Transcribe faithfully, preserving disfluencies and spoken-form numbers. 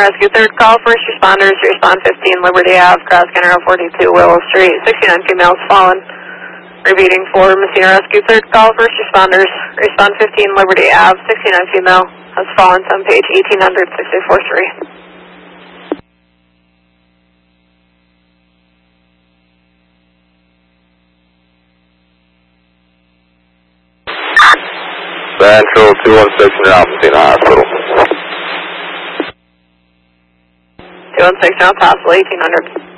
Rescue, third call, first responders, respond fifteen, Liberty Ave, cross General forty-two, Willow Street, sixty-nine females fallen. Repeating for Messina Rescue, third call, first responders, respond fifteen, Liberty Ave, sixty-nine female, has fallen on page eighteen hundred, sixty-four three. Central two one six now, Messina Hospital. two one six now, possible eighteen hundred.